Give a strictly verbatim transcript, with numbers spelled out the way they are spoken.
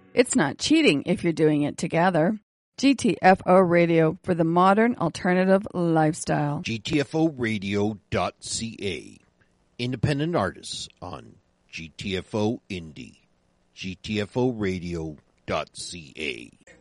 It's not cheating if you're doing it together. G T F O Radio for the modern alternative lifestyle. G T F O radio dot C A. Independent artists on G T F O Indie. G T F O radio dot C A.